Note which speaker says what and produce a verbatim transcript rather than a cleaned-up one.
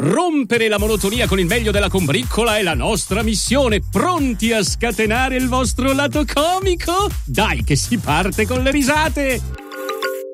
Speaker 1: Rompere la monotonia con il meglio della combriccola è la nostra missione. Pronti a scatenare il vostro lato comico? Dai che si parte con le risate!